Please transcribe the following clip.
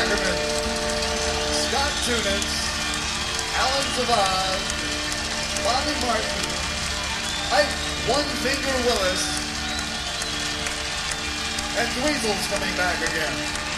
Ackerman, Scott Tunis, Alan Zavad, Bobby Martin, Ike One Finger Willis, and Dweezil's coming back again.